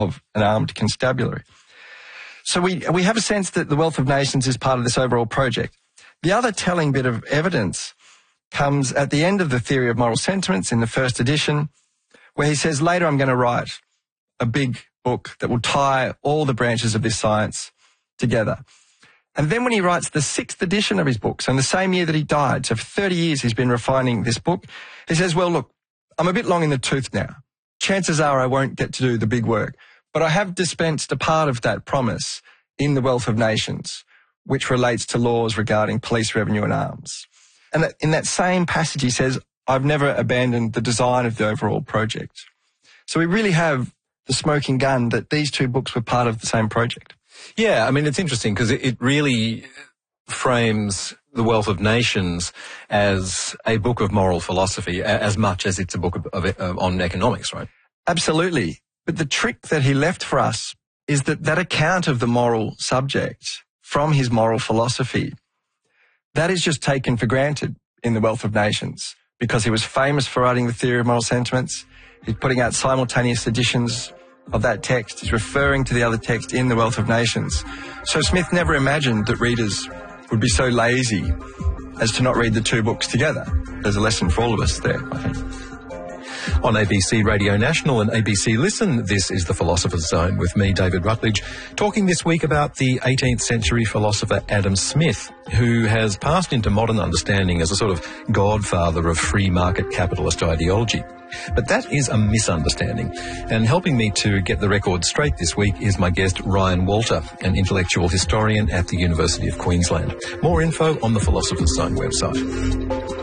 of an armed constabulary. So we have a sense that the Wealth of Nations is part of this overall project. The other telling bit of evidence comes at the end of the Theory of Moral Sentiments in the first edition, where he says, later I'm going to write a big book that will tie all the branches of this science together. And then when he writes the 6th edition of his book, so in the same year that he died, so for 30 years he's been refining this book, he says, well, look, I'm a bit long in the tooth now. Chances are I won't get to do the big work, but I have dispensed a part of that promise in the Wealth of Nations, which relates to laws regarding police revenue and arms. And in that same passage, he says, I've never abandoned the design of the overall project. So we really have the smoking gun that these two books were part of the same project. Yeah, I mean, it's interesting because it really frames the Wealth of Nations as a book of moral philosophy as much as it's a book on economics, right? Absolutely. But the trick that he left for us is that account of the moral subject from his moral philosophy, that is just taken for granted in the Wealth of Nations because he was famous for writing the Theory of Moral Sentiments. He's putting out simultaneous editions of that text. He's referring to the other text in the Wealth of Nations. So Smith never imagined that readers would be so lazy as to not read the two books together. There's a lesson for all of us there, I think. On ABC Radio National and ABC Listen, this is The Philosopher's Zone with me, David Rutledge, talking this week about the 18th century philosopher Adam Smith, who has passed into modern understanding as a sort of godfather of free market capitalist ideology. But that is a misunderstanding. And helping me to get the record straight this week is my guest, Ryan Walter, an intellectual historian at the University of Queensland. More info on the Philosopher's Zone website.